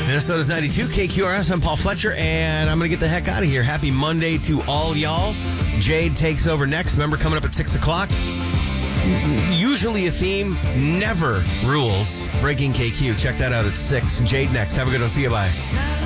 Minnesota's 92, KQRS. I'm Paul Fletcher, and I'm going to get the heck out of here. Happy Monday to all y'all. Jade takes over next. Remember, coming up at 6 o'clock. Usually a theme, never rules. Breaking KQ. Check that out at 6. Jade next. Have a good one. See you. Bye.